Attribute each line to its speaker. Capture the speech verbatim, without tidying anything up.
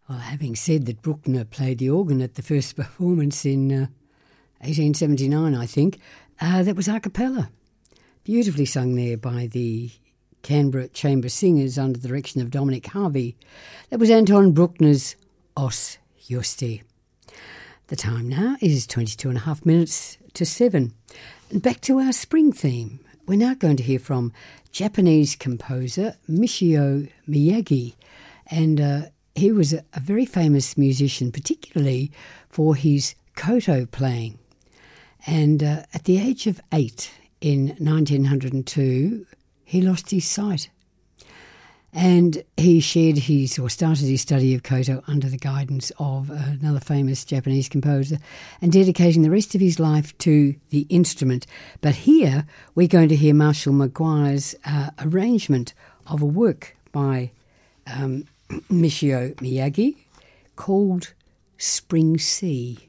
Speaker 1: Well, having said that Bruckner played the organ at the first performance in uh, eighteen seventy-nine, I think, uh, that was a cappella. Beautifully sung there by the Canberra Chamber Singers under the direction of Dominic Harvey. That was Anton Bruckner's Os Juste. The time now is twenty-two and a half minutes to seven. And back to our spring theme. We're now going to hear from Japanese composer Michio Miyagi. And uh, he was a, a very famous musician, particularly for his koto playing. And uh, at the age of eight in nineteen oh two, he lost his sight. And he shared his, or started his study of koto under the guidance of another famous Japanese composer and dedicating the rest of his life to the instrument. But here we're going to hear Marshall McGuire's uh, arrangement of a work by um, Michio Miyagi called Spring Sea.